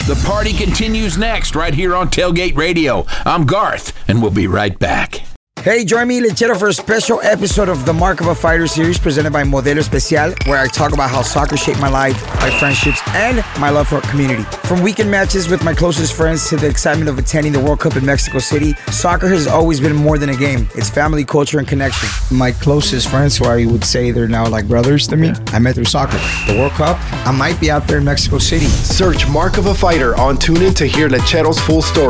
The party continues next right here on Tailgate Radio. I'm Garth, and we'll be right back. Hey, join me, Lechero, for a special episode of the Mark of a Fighter series presented by Modelo Especial, where I talk about how soccer shaped my life, my friendships, and my love for our community. From weekend matches with my closest friends to the excitement of attending the World Cup in Mexico City, soccer has always been more than a game. It's family, culture, and connection. My closest friends, who I would say they're now like brothers to me, I met through soccer. The World Cup, I might be out there in Mexico City. Search Mark of a Fighter on TuneIn to hear Lechero's full story.